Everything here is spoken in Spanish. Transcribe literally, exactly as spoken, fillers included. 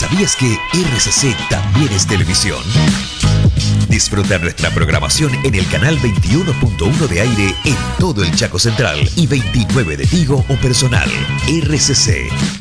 ¿Sabías que R C C también es televisión? Disfruta nuestra programación en el canal veintiuno punto uno de aire en todo el Chaco Central y veintinueve de Tigo o Personal. R C C,